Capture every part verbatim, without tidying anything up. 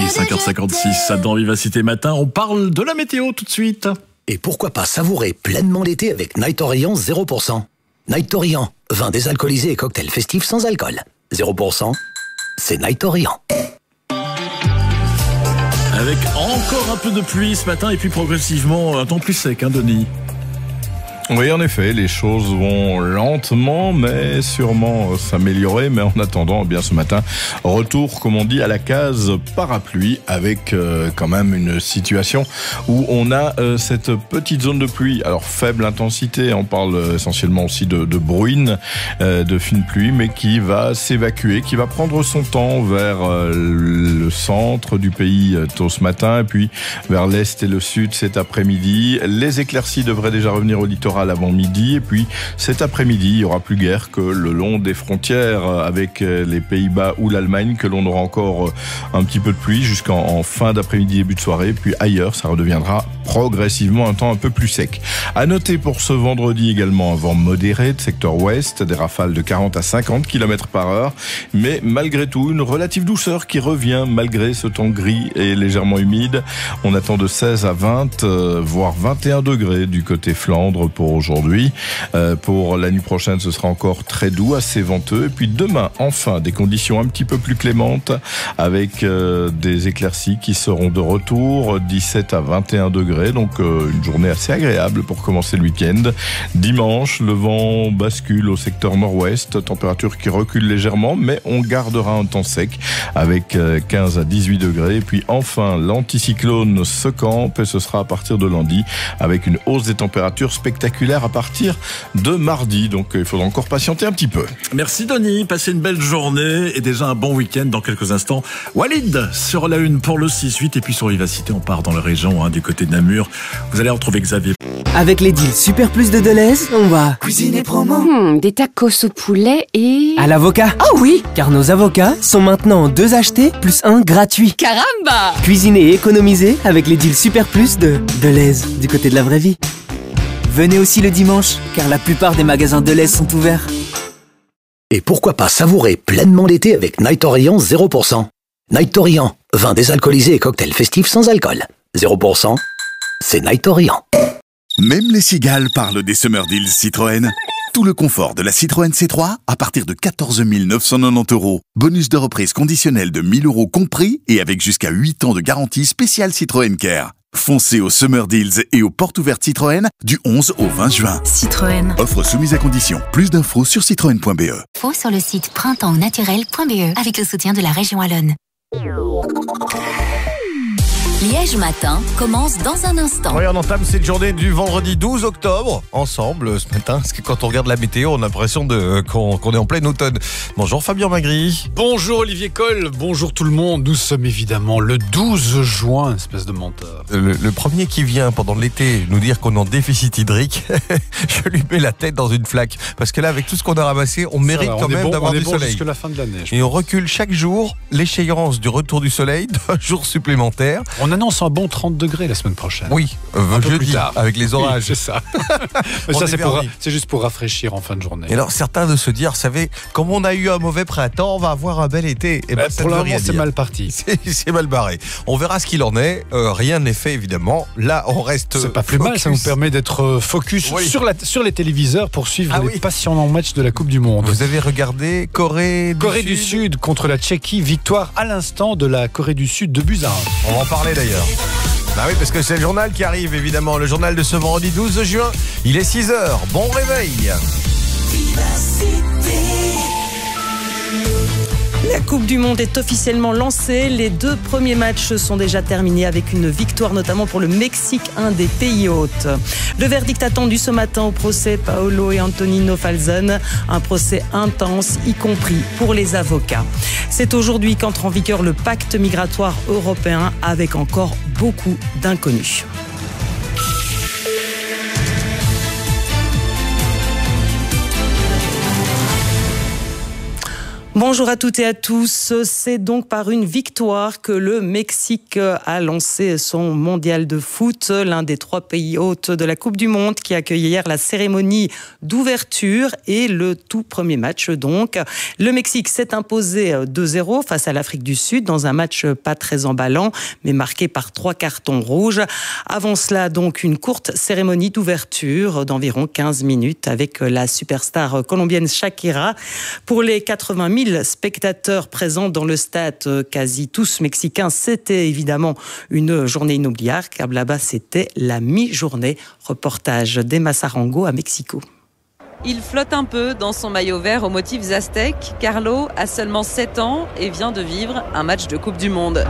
Et cinq heures cinquante-six, dans Vivacité Matin, on parle de la météo tout de suite. Et pourquoi pas savourer pleinement l'été avec Night Orient zéro pour cent. Night Orient, vin désalcoolisé et cocktail festif sans alcool. zéro pour cent, c'est Night Orient. Avec encore un peu de pluie ce matin et puis progressivement un temps plus sec, hein, Denis? Oui, en effet, les choses vont lentement, mais sûrement s'améliorer. Mais en attendant, eh bien ce matin, retour, comme on dit, à la case parapluie, avec euh, quand même une situation où on a euh, cette petite zone de pluie. Alors, faible intensité, on parle essentiellement aussi de, de bruine, euh, de fine pluie, mais qui va s'évacuer, qui va prendre son temps vers euh, le centre du pays euh, tôt ce matin, et puis vers l'est et le sud cet après-midi. Les éclaircies devraient déjà revenir au littoral avant midi, et puis cet après-midi il n'y aura plus guère que le long des frontières avec les Pays-Bas ou l'Allemagne que l'on aura encore un petit peu de pluie jusqu'en en fin d'après-midi, début de soirée, puis ailleurs ça redeviendra progressivement un temps un peu plus sec. À noter pour ce vendredi également un vent modéré de secteur ouest, des rafales de quarante à cinquante kilomètres par heure, mais malgré tout une relative douceur qui revient malgré ce temps gris et légèrement humide. On attend de seize à vingt, euh, voire vingt et un degrés du côté Flandre pour aujourd'hui. Euh, pour la nuit prochaine, ce sera encore très doux, assez venteux. Et puis demain, enfin, des conditions un petit peu plus clémentes avec euh, des éclaircies qui seront de retour, dix-sept à vingt et un degrés. Donc euh, une journée assez agréable pour commencer le week-end. Dimanche, le vent bascule au secteur nord-ouest, température qui recule légèrement, mais on gardera un temps sec avec euh, quinze à dix-huit degrés. Et puis enfin, l'anticyclone se campe et ce sera à partir de lundi avec une hausse des températures spectaculaire à partir de mardi. Donc il faudra encore patienter un petit peu. Merci Denis, passez une belle journée et déjà un bon week-end dans quelques instants. Walid sur la une pour le six huit et puis sur Vivacité, on part dans la région, hein, du côté de Namur. Vous allez retrouver Xavier. Avec les deals Super Plus de Deleuze, on va cuisiner promo. Hmm, des tacos au poulet et... à l'avocat. Oh oui, Car nos avocats sont maintenant deux achetés plus un gratuit. caramba! Cuisiner et économiser avec les deals Super Plus de Deleuze, du côté de la vraie vie. Venez aussi le dimanche, car la plupart des magasins Deleuze sont ouverts. Et pourquoi pas savourer pleinement l'été avec Night Orient zéro pour cent. Night Orient, vin désalcoolisé et cocktail festif sans alcool. zéro pour cent, c'est Night Orient. Même les cigales parlent des Summer Deals Citroën. Tout le confort de la Citroën C trois à partir de quatorze mille neuf cent quatre-vingt-dix euros. Bonus de reprise conditionnel de mille euros compris et avec jusqu'à huit ans de garantie spéciale Citroën Care. Foncez aux Summer Deals et aux portes ouvertes Citroën du onze au vingt juin. Citroën. Offre soumise à condition. Plus d'infos sur citroën point b e. Info sur le site printemps naturel point b e avec le soutien de la région Wallonne. Liège Matin commence dans un instant. Oui, on entame cette journée du vendredi douze octobre ensemble ce matin, parce que quand on regarde la météo, on a l'impression de, qu'on, qu'on est en plein automne. Bonjour Fabien Magri. Bonjour Olivier Coll, bonjour tout le monde. Nous sommes évidemment le douze juin, espèce de menteur. Le, le premier qui vient pendant l'été nous dire qu'on est en déficit hydrique, je lui mets la tête dans une flaque. Parce que là, avec tout ce qu'on a ramassé, on mérite va, on quand même bon, d'avoir on est du bon soleil. jusqu'à la fin de l'année. Et on recule chaque jour l'échéance du retour du soleil d'un jour supplémentaire. On annonce un bon trente degrés la semaine prochaine. Oui, euh, jeudi, avec les orages. Oui, c'est ça. Mais ça, c'est, pour, c'est juste pour rafraîchir en fin de journée. Et alors, certains de se dire, vous savez, comme on a eu un mauvais printemps, on va avoir un bel été. Et ben, bah, ça pour ne le veut rien moment, c'est dire. mal parti. C'est, c'est mal barré. On verra ce qu'il en est. Euh, rien n'est fait, évidemment. Là, on reste. C'est pas plus focus. mal, ça nous permet d'être focus oui. sur, la, sur les téléviseurs pour suivre ah, les oui. passionnants matchs de la Coupe du Monde. Vous avez regardé Corée du Corée Sud du Sud contre la Tchéquie, victoire à l'instant de la Corée du Sud de buts à un. On va en parler d'ailleurs. Bah oui, parce que c'est le journal qui arrive, évidemment. Le journal de ce vendredi douze juin. Il est six heures. Bon réveil. La Coupe du Monde est officiellement lancée. Les deux premiers matchs sont déjà terminés avec une victoire notamment pour le Mexique, un des pays hôtes. Le verdict attendu ce matin au procès Paolo et Antonino Falzon. Un procès intense, y compris pour les avocats. C'est aujourd'hui qu'entre en vigueur le pacte migratoire européen avec encore beaucoup d'inconnus. Bonjour à toutes et à tous. C'est donc par une victoire que le Mexique a lancé son mondial de foot, l'un des trois pays hôtes de la Coupe du Monde qui a accueilli hier la cérémonie d'ouverture et le tout premier match donc. Le Mexique s'est imposé deux zéro face à l'Afrique du Sud dans un match pas très emballant mais marqué par trois cartons rouges. Avant cela donc une courte cérémonie d'ouverture d'environ quinze minutes avec la superstar colombienne Shakira. Pour les quatre-vingt mille spectateurs présents dans le stade, quasi tous mexicains, c'était évidemment une journée inoubliable car là-bas c'était la mi-journée. Reportage d'Emma Sarango à Mexico. Il flotte un peu dans son maillot vert aux motifs aztèques. Carlo a seulement sept ans et vient de vivre un match de Coupe du Monde.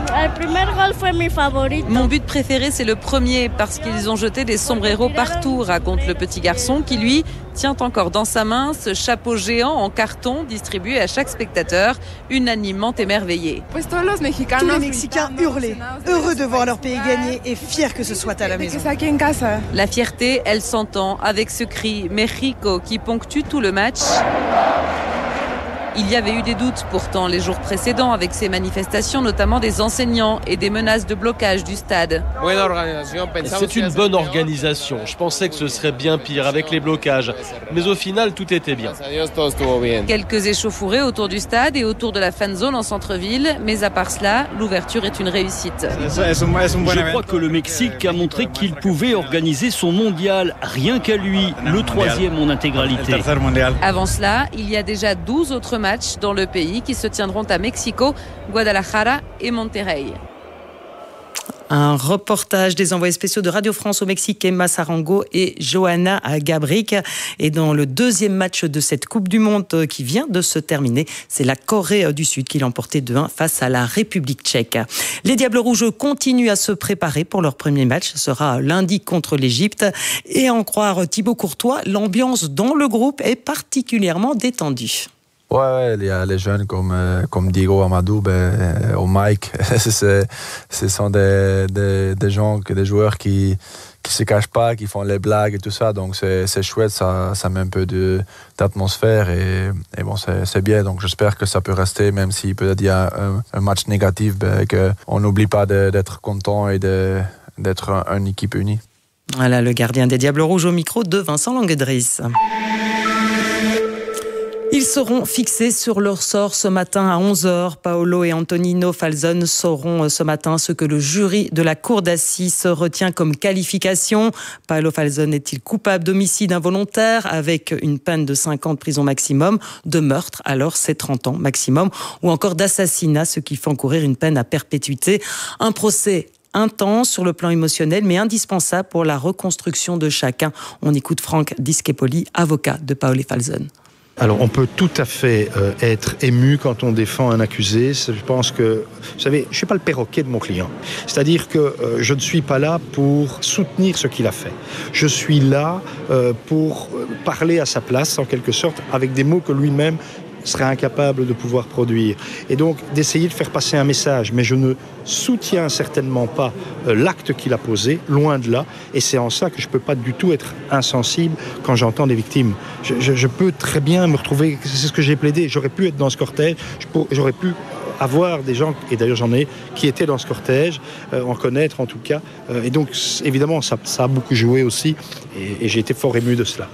Mon but préféré, c'est le premier parce qu'ils ont jeté des sombreros partout, raconte le petit garçon qui, lui, tient encore dans sa main ce chapeau géant en carton distribué à chaque spectateur, unanimement émerveillé. Tous les Mexicains hurlaient, heureux de voir leur pays gagner et fiers que ce soit à la maison. La fierté, elle s'entend avec ce cri « Mexico » qui ponctue tout le match. Il y avait eu des doutes pourtant les jours précédents avec ces manifestations, notamment des enseignants et des menaces de blocage du stade. C'est une bonne organisation. Je pensais que ce serait bien pire avec les blocages. Mais au final, tout était bien. Quelques échauffourées autour du stade et autour de la fan zone en centre-ville. Mais à part cela, l'ouverture est une réussite. Je crois que le Mexique a montré qu'il pouvait organiser son mondial. Rien qu'à lui, le troisième en intégralité. Avant cela, il y a déjà douze autres matchs dans le pays qui se tiendront à Mexico, Guadalajara et Monterrey. Un reportage des envoyés spéciaux de Radio France au Mexique, Emma Sarango et Johanna Gabrick. Et dans le deuxième match de cette Coupe du Monde qui vient de se terminer, c'est la Corée du Sud qui l'a emporté deux un face à la République tchèque. Les Diables Rouges continuent à se préparer pour leur premier match. Ce sera lundi contre l'Égypte. Et à en croire Thibaut Courtois, l'ambiance dans le groupe est particulièrement détendue. Ouais, ouais, il y a les jeunes comme, euh, comme Diego Amadou, ben, ou Mike. c'est, ce sont des, des, des gens, des joueurs qui qui se cachent pas, qui font les blagues et tout ça. Donc c'est, c'est chouette, ça, ça met un peu de, d'atmosphère et, et bon, c'est, c'est bien. Donc j'espère que ça peut rester, même si peut-être il y a un, un match négatif, ben, qu'on n'oublie pas de, d'être content et de, d'être un, une équipe unie. Voilà le gardien des Diables Rouges au micro de Vincent Languedris. Ils seront fixés sur leur sort ce matin à onze heures. Paolo et Antonino Falzon sauront ce matin ce que le jury de la cour d'assises retient comme qualification. Paolo Falzon est-il coupable d'homicide involontaire avec une peine de cinq ans de prison maximum, de meurtre, alors c'est trente ans maximum, ou encore d'assassinat, ce qui fait encourir une peine à perpétuité. Un procès intense sur le plan émotionnel, mais indispensable pour la reconstruction de chacun. On écoute Franck Dischepoli, avocat de Paolo Falzon. Alors on peut tout à fait euh, être ému quand on défend un accusé. Je pense que, vous savez, je ne suis pas le perroquet de mon client. C'est-à-dire que euh, je ne suis pas là pour soutenir ce qu'il a fait. Je suis là euh, pour parler à sa place, en quelque sorte, avec des mots que lui-même serait incapable de pouvoir produire. Et donc d'essayer de faire passer un message. Mais je ne soutiens certainement pas euh, l'acte qu'il a posé, loin de là. Et c'est en ça que je ne peux pas du tout être insensible quand j'entends des victimes. Je, je, je peux très bien me retrouver, c'est ce que j'ai plaidé, j'aurais pu être dans ce cortège, j'aurais pu avoir des gens, et d'ailleurs j'en ai, qui étaient dans ce cortège, euh, en connaître en tout cas. Euh, et donc évidemment ça, ça a beaucoup joué aussi. Et, et j'ai été fort ému de cela.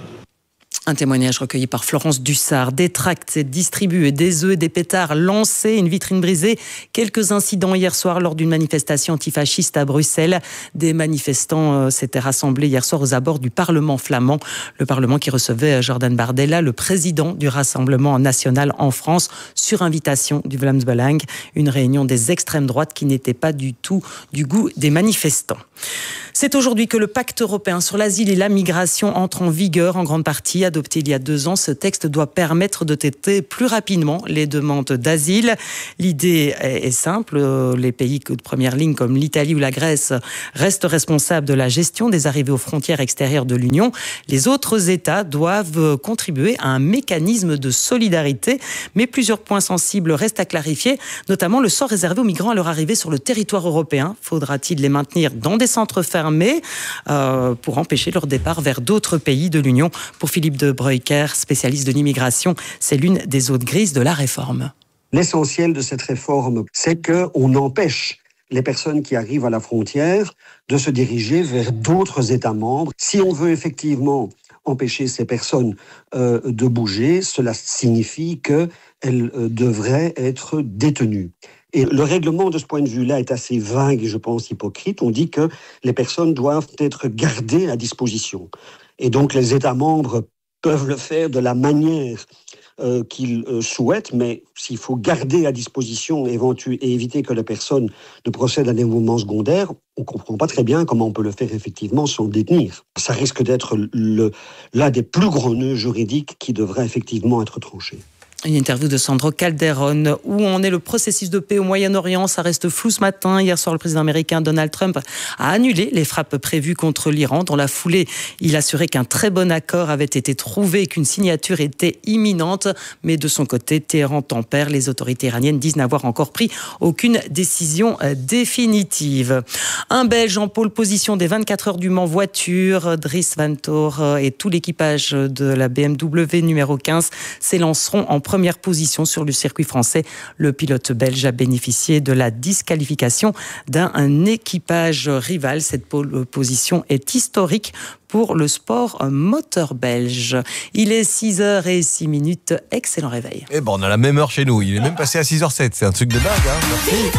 Un témoignage recueilli par Florence Dussard. Des tracts distribués, des œufs, des pétards lancés, une vitrine brisée. Quelques incidents hier soir lors d'une manifestation antifasciste à Bruxelles. Des manifestants euh, s'étaient rassemblés hier soir aux abords du Parlement flamand. Le Parlement qui recevait Jordan Bardella, le président du Rassemblement national en France, sur invitation du Vlaams Belang. Une réunion des extrêmes droites qui n'était pas du tout du goût des manifestants. C'est aujourd'hui que le pacte européen sur l'asile et la migration entre en vigueur en grande partie. Adopté il y a deux ans, ce texte doit permettre de traiter plus rapidement les demandes d'asile. L'idée est simple. Les pays de première ligne comme l'Italie ou la Grèce restent responsables de la gestion des arrivées aux frontières extérieures de l'Union. Les autres États doivent contribuer à un mécanisme de solidarité. Mais plusieurs points sensibles restent à clarifier, notamment le sort réservé aux migrants à leur arrivée sur le territoire européen. Faudra-t-il les maintenir dans des centres fermés euh, pour empêcher leur départ vers d'autres pays de l'Union? Pour Philippe de Breuker, spécialiste de l'immigration, c'est l'une des zones grises de la réforme. L'essentiel de cette réforme, c'est qu'on empêche les personnes qui arrivent à la frontière de se diriger vers d'autres États membres. Si on veut effectivement empêcher ces personnes euh, de bouger, cela signifie qu'elles euh, devraient être détenues. Et le règlement de ce point de vue-là est assez vague et je pense hypocrite. On dit que les personnes doivent être gardées à disposition. Et donc les États membres peuvent le faire de la manière euh, qu'ils euh, souhaitent, mais s'il faut garder à disposition éventu- et éviter que la personne ne procède à des mouvements secondaires, on ne comprend pas très bien comment on peut le faire effectivement sans détenir. Ça risque d'être le, l'un des plus gros nœuds juridiques qui devrait effectivement être tranché. Une interview de Sandro Calderon. Où en est le processus de paix au Moyen-Orient? Ça reste flou ce matin. Hier soir, le président américain Donald Trump a annulé les frappes prévues contre l'Iran. Dans la foulée, il assurait qu'un très bon accord avait été trouvé et qu'une signature était imminente. Mais de son côté, Téhéran tempère. Les autorités iraniennes disent n'avoir encore pris aucune décision définitive. Un Belge en pole position des vingt-quatre heures du Mans voiture. Dries Van Toor et tout l'équipage de la B M W numéro quinze s'élanceront en première position sur le circuit français. Le pilote belge a bénéficié de la disqualification d'un un équipage rival. Cette pole position est historique pour le sport moteur belge. Il est six heures zéro six minutes. Excellent réveil. Eh ben, on a la même heure chez nous. Il est même passé à six heures sept. C'est un truc de dingue, hein. Merci.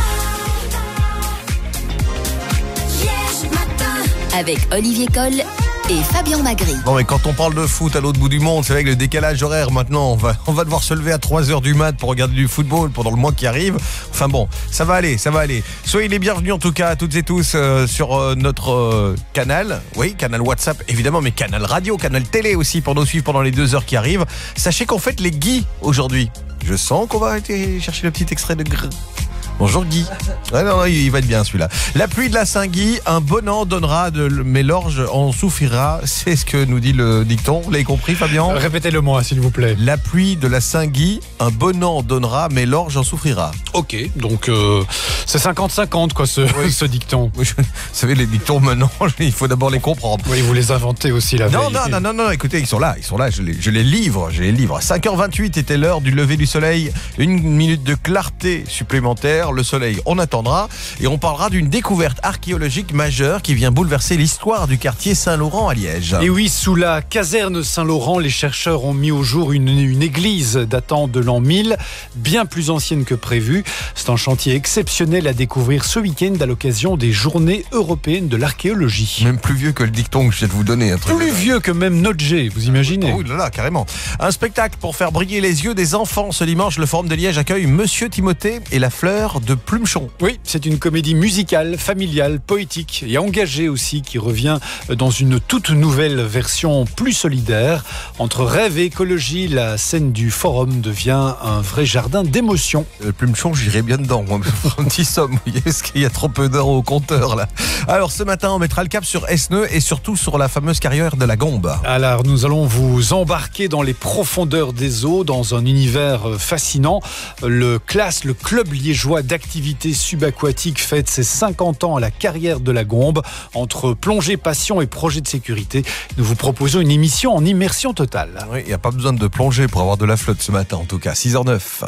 Avec Olivier Coll et Fabien Magri. Bon, mais quand on parle de foot à l'autre bout du monde, c'est avec le décalage horaire maintenant. On va, on va devoir se lever à trois heures du mat pour regarder du football pendant le mois qui arrive. Enfin bon, ça va aller, ça va aller. Soyez les bienvenus en tout cas, toutes et tous, euh, sur euh, notre euh, canal. Oui, canal WhatsApp évidemment, mais canal radio, canal télé aussi pour nous suivre pendant les deux heures qui arrivent. Sachez qu'on fête les Guy aujourd'hui. Je sens qu'on va aller chercher le petit extrait de Grrr. Bonjour Guy. Ouais, non, non, il va être bien celui-là. La pluie de la Saint-Guy, un bon an donnera, de, mais l'orge en souffrira. C'est ce que nous dit le dicton. Vous l'avez compris, Fabien ? Répétez-le moi, s'il vous plaît. La pluie de la Saint-Guy, un bon an donnera, mais l'orge en souffrira. Ok, donc euh, c'est cinquante cinquante quoi, ce, oui. ce dicton. Oui, je, vous savez, les dictons maintenant, il faut d'abord les comprendre. Oui, vous les inventez aussi la non, veille. Non, non, non, non, écoutez, ils sont là, ils sont là, je les, je les livre, je les livre. À cinq heures vingt-huit était l'heure du lever du soleil. Une minute de clarté supplémentaire. Le soleil, on attendra et on parlera d'une découverte archéologique majeure qui vient bouleverser l'histoire du quartier Saint-Laurent à Liège. Et oui, sous la caserne Saint-Laurent, les chercheurs ont mis au jour une, une église datant de l'an mille, bien plus ancienne que prévu. C'est un chantier exceptionnel à découvrir ce week-end à l'occasion des Journées européennes de l'archéologie. Même plus vieux que le dicton que je viens de vous donner. Un truc plus de... vieux que même Nodger, vous imaginez? Oh, oui, là, là, carrément. Un spectacle pour faire briller les yeux des enfants. Ce dimanche, le Forum de Liège accueille Monsieur Timothée et la fleur de Plumechon. Oui, c'est une comédie musicale, familiale, poétique et engagée aussi qui revient dans une toute nouvelle version plus solidaire. Entre rêve et écologie, la scène du forum devient un vrai jardin d'émotions. Le Plumechon, j'irais bien dedans, moi. Un petit somme, vous voyez, parce qu'il y a trop peu d'heures au compteur, là. Alors, ce matin, on mettra le cap sur Esneux et surtout sur la fameuse carrière de la Gombe. Alors, nous allons vous embarquer dans les profondeurs des eaux, dans un univers fascinant. Le CLAS, le club liégeois d'activités subaquatique, fête ses cinquante ans à la carrière de la Gombe. Entre plongée, passion et projet de sécurité, nous vous proposons une émission en immersion totale. Oui, il n'y a pas besoin de plonger pour avoir de la flotte ce matin, en tout cas. six heures neuf.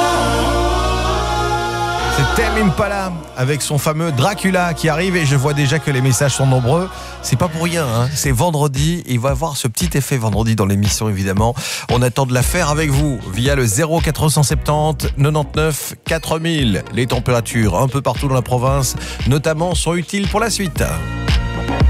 C'est Tame Impala avec son fameux Dracula qui arrive et je vois déjà que les messages sont nombreux. C'est pas pour rien, hein. C'est vendredi. Il va y avoir ce petit effet vendredi dans l'émission, évidemment. On attend de la faire avec vous via le zéro quatre cent soixante-dix quatre-vingt-neuf quatre mille. Les températures un peu partout dans la province, notamment, sont utiles pour la suite.